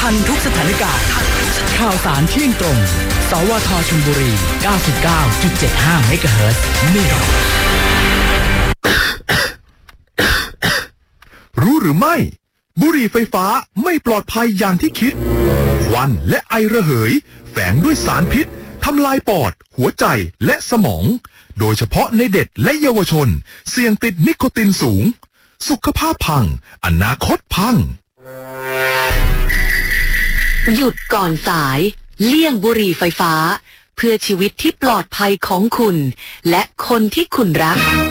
ทันทุกสถานการณ์ข่าวสารเที่ยงตรงสวทชลบุรี 99.75 เมกะเฮิรตซ์นี่เรารู้หรือไม่บุหรี่ไฟฟ้าไม่ปลอดภัยอย่างที่คิดควันและไอระเหยแฝงด้วยสารพิษทำลายปอดหัวใจและสมองโดยเฉพาะในเด็กและเยาวชนเสี่ยงติดนิโคตินสูงสุขภาพพังอนาคตพังหยุดก่อนสายเลี่ยงบุหรี่ไฟฟ้าเพื่อชีวิตที่ปลอดภัยของคุณและคนที่คุณรัก